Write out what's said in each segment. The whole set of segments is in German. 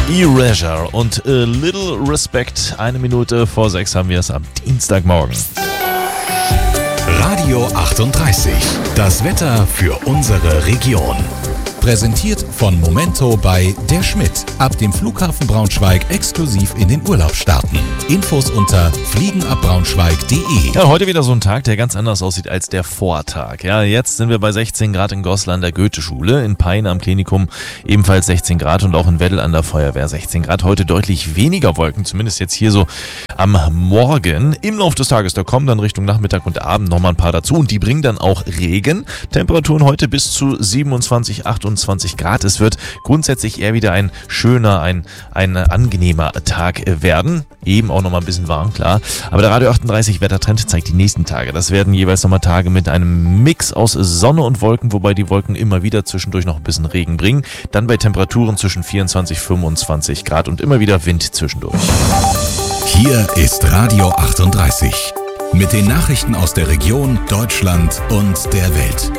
Erasure und A Little Respect. 1:05 haben wir es am Dienstagmorgen. Radio 38. Das Wetter für unsere Region. Präsentiert von Momento bei Der Schmidt. Ab dem Flughafen Braunschweig exklusiv in den Urlaub starten. Infos unter fliegenabbraunschweig.de. Ja, heute wieder so ein Tag, der ganz anders aussieht als der Vortag. Ja, jetzt sind wir bei 16 Grad in Goslar an der Goethe-Schule, in Peine am Klinikum ebenfalls 16 Grad und auch in Weddel an der Feuerwehr 16 Grad. Heute deutlich weniger Wolken, zumindest jetzt hier so am Morgen. Im Laufe des Tages, da kommen dann Richtung Nachmittag und Abend nochmal ein paar dazu und die bringen dann auch Regen. Temperaturen heute bis zu 27, 28 Grad. Es wird grundsätzlich eher wieder ein schöner, ein angenehmer Tag werden. Eben auch nochmal ein bisschen warm, klar. Aber der Radio 38 Wettertrend zeigt die nächsten Tage. Das werden jeweils nochmal Tage mit einem Mix aus Sonne und Wolken, wobei die Wolken immer wieder zwischendurch noch ein bisschen Regen bringen. Dann bei Temperaturen zwischen 24, 25 Grad und immer wieder Wind zwischendurch. Hier ist Radio 38 mit den Nachrichten aus der Region, Deutschland und der Welt.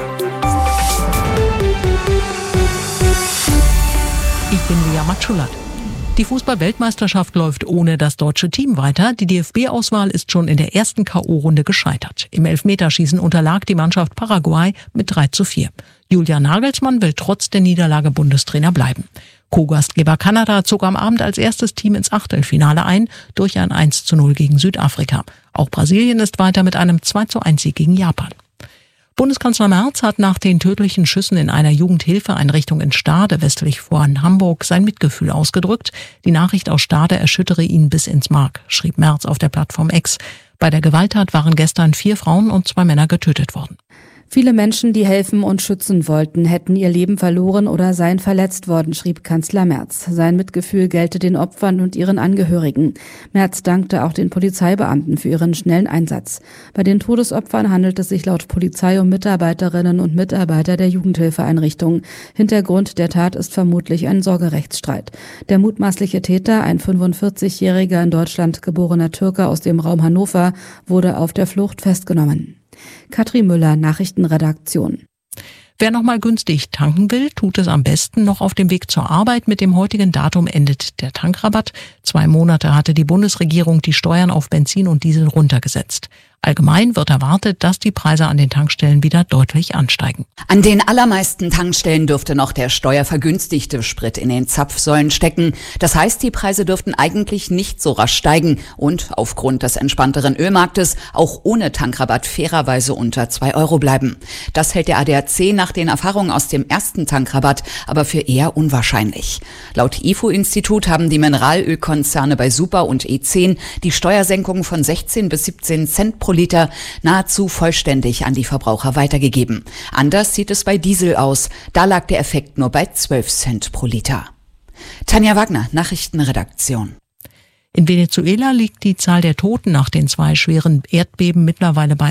Ich bin Lea Matschulat. Die Fußball-Weltmeisterschaft läuft ohne das deutsche Team weiter. Die DFB-Auswahl ist schon in der ersten K.O.-Runde gescheitert. Im Elfmeterschießen unterlag die Mannschaft Paraguay mit 3:4. Julian Nagelsmann will trotz der Niederlage Bundestrainer bleiben. Co-Gastgeber Kanada zog am Abend als erstes Team ins Achtelfinale ein, durch ein 1:0 gegen Südafrika. Auch Brasilien ist weiter mit einem 2:1 gegen Japan. Bundeskanzler Merz hat nach den tödlichen Schüssen in einer Jugendhilfeeinrichtung in Stade westlich von Hamburg sein Mitgefühl ausgedrückt. Die Nachricht aus Stade erschüttere ihn bis ins Mark, schrieb Merz auf der Plattform X. Bei der Gewalttat waren gestern 4 Frauen und 2 Männer getötet worden. Viele Menschen, die helfen und schützen wollten, hätten ihr Leben verloren oder seien verletzt worden, schrieb Kanzler Merz. Sein Mitgefühl gelte den Opfern und ihren Angehörigen. Merz dankte auch den Polizeibeamten für ihren schnellen Einsatz. Bei den Todesopfern handelt es sich laut Polizei um Mitarbeiterinnen und Mitarbeiter der Jugendhilfeeinrichtung. Hintergrund der Tat ist vermutlich ein Sorgerechtsstreit. Der mutmaßliche Täter, ein 45-jähriger in Deutschland geborener Türke aus dem Raum Hannover, wurde auf der Flucht festgenommen. Katrin Müller, Nachrichtenredaktion. Wer nochmal günstig tanken will, tut es am besten noch auf dem Weg zur Arbeit. Mit dem heutigen Datum endet der Tankrabatt. 2 Monate hatte die Bundesregierung die Steuern auf Benzin und Diesel runtergesetzt. Allgemein wird erwartet, dass die Preise an den Tankstellen wieder deutlich ansteigen. An den allermeisten Tankstellen dürfte noch der steuervergünstigte Sprit in den Zapfsäulen stecken. Das heißt, die Preise dürften eigentlich nicht so rasch steigen und aufgrund des entspannteren Ölmarktes auch ohne Tankrabatt fairerweise unter 2 Euro bleiben. Das hält der ADAC nach den Erfahrungen aus dem ersten Tankrabatt aber für eher unwahrscheinlich. Laut IFO-Institut haben die Mineralölkonzerne bei Super und E10 die Steuersenkung von 16 bis 17 Cent pro Liter nahezu vollständig an die Verbraucher weitergegeben. Anders sieht es bei Diesel aus. Da lag der Effekt nur bei 12 Cent pro Liter. Tanja Wagner, Nachrichtenredaktion. In Venezuela liegt die Zahl der Toten nach den 2 schweren Erdbeben mittlerweile bei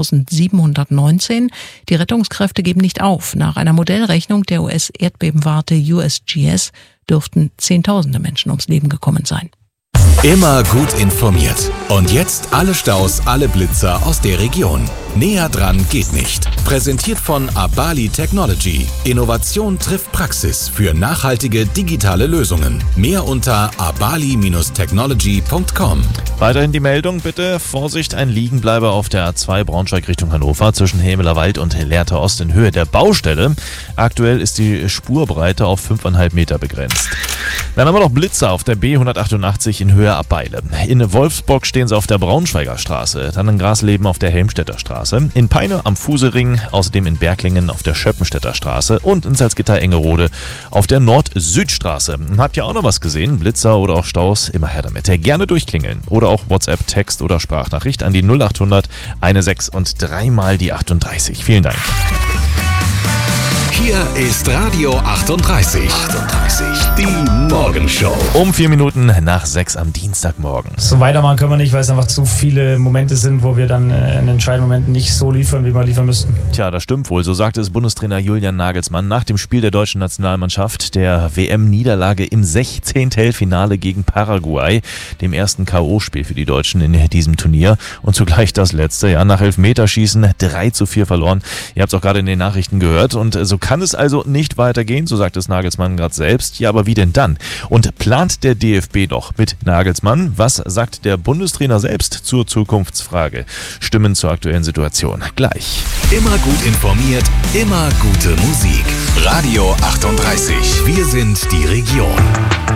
1719. Die Rettungskräfte geben nicht auf. Nach einer Modellrechnung der US-Erdbebenwarte USGS dürften Zehntausende Menschen ums Leben gekommen sein. Immer gut informiert. Und jetzt alle Staus, alle Blitzer aus der Region. Näher dran geht nicht. Präsentiert von Abali Technology. Innovation trifft Praxis für nachhaltige digitale Lösungen. Mehr unter abali-technology.com. Weiterhin die Meldung bitte. Vorsicht, ein Liegenbleiber auf der A2 Braunschweig Richtung Hannover zwischen Hämeler Wald und Lehrter Ost in Höhe der Baustelle. Aktuell ist die Spurbreite auf 5,5 Meter begrenzt. Dann haben wir noch Blitzer auf der B188 in Höhe Abbeile. In Wolfsburg stehen sie auf der Braunschweiger Straße, dann in Grasleben auf der Helmstedter Straße, in Peine am Fusering, außerdem in Berglingen auf der Schöppenstädter Straße und in Salzgitter-Engerode auf der Nord-Süd-Straße. Habt ihr auch noch was gesehen? Blitzer oder auch Staus? Immer her damit. Gerne durchklingeln oder auch WhatsApp, Text oder Sprachnachricht an die 0800 16 und 3 mal die 38. Vielen Dank. Hier ist Radio 38. Die Morgenshow. Um 4 Minuten nach 6 am Dienstagmorgen. So weitermachen können wir nicht, weil es einfach zu viele Momente sind, wo wir dann in entscheidenden Momenten nicht so liefern, wie wir liefern müssten. Tja, das stimmt wohl. So sagte es Bundestrainer Julian Nagelsmann nach dem Spiel der deutschen Nationalmannschaft, der WM-Niederlage im 16. Finale gegen Paraguay, dem ersten K.O.-Spiel für die Deutschen in diesem Turnier und zugleich das letzte. Ja, nach Elfmeterschießen 3:4 verloren. Ihr habt es auch gerade in den Nachrichten gehört und so kann es also nicht weitergehen, so sagt es Nagelsmann gerade selbst. Ja, aber aber wie denn dann? Und plant der DFB noch mit Nagelsmann? Was sagt der Bundestrainer selbst zur Zukunftsfrage? Stimmen zur aktuellen Situation gleich. Immer gut informiert, immer gute Musik. Radio 38. Wir sind die Region.